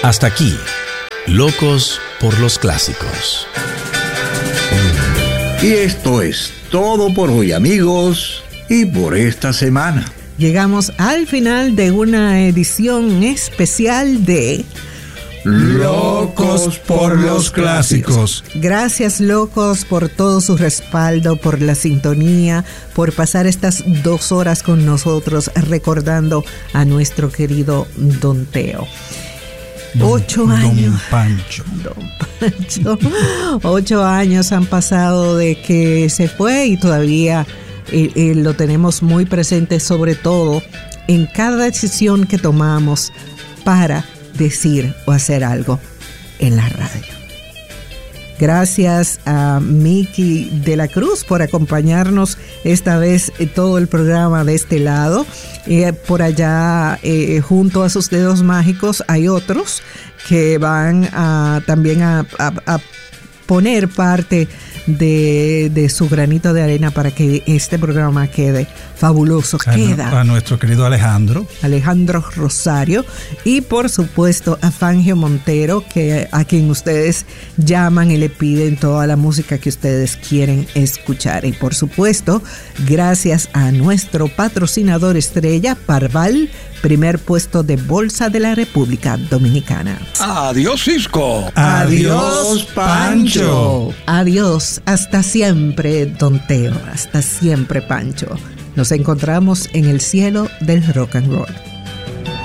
Hasta aquí, Locos por los Clásicos. Y esto es todo por hoy, amigos, y por esta semana. Llegamos al final de una edición especial de Locos por los Clásicos. Gracias, locos, por todo su respaldo, por la sintonía, por pasar estas 2 horas con nosotros recordando a nuestro querido Don Teo. 8 años. Don Pancho. 8 años han pasado de que se fue y todavía lo tenemos muy presente, sobre todo en cada decisión que tomamos para decir o hacer algo en la radio. Gracias a Miki de la Cruz por acompañarnos esta vez todo el programa de este lado. Por allá, junto a sus dedos mágicos, hay otros que van también a poner parte de su granito de arena para que este programa quede fabuloso. A nuestro querido Alejandro Rosario, y por supuesto a Fangio Montero, a quien ustedes llaman y le piden toda la música que ustedes quieren escuchar. Y por supuesto, gracias a nuestro patrocinador estrella, Parval, primer puesto de Bolsa de la República Dominicana. Adiós, Cisco. Adiós, Pancho. Adiós, hasta siempre, Don Teo. Hasta siempre, Pancho. Nos encontramos en el cielo del rock and roll.